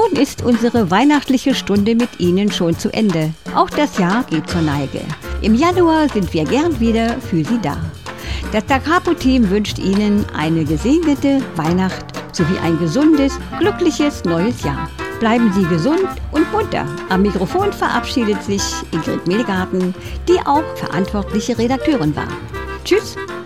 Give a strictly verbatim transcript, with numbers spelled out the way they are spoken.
Nun ist unsere weihnachtliche Stunde mit Ihnen schon zu Ende. Auch das Jahr geht zur Neige. Im Januar sind wir gern wieder für Sie da. Das Da Capo-Team wünscht Ihnen eine gesegnete Weihnacht sowie ein gesundes, glückliches neues Jahr. Bleiben Sie gesund und munter. Am Mikrofon verabschiedet sich Ingrid Mehlgarten, die auch verantwortliche Redakteurin war. Tschüss!